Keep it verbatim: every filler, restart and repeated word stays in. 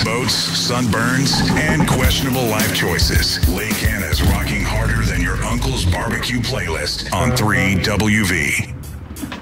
boats, sunburns, and questionable life choices. Lake Anna's rocking harder than your uncle's barbecue playlist on three W V.